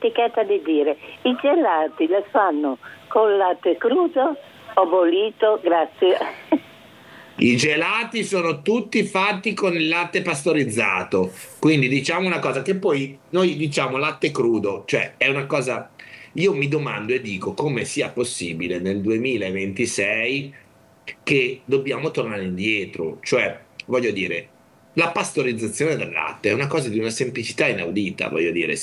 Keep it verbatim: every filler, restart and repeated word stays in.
dimentichata di dire, i gelati li fanno con latte crudo o bollito? Grazie. I gelati sono tutti fatti con il latte pastorizzato, quindi diciamo una cosa che poi noi diciamo latte crudo, cioè è una cosa, io mi domando e dico come sia possibile nel duemilaventisei che dobbiamo tornare indietro, cioè voglio dire, la pastorizzazione del latte è una cosa di una semplicità inaudita, voglio dire,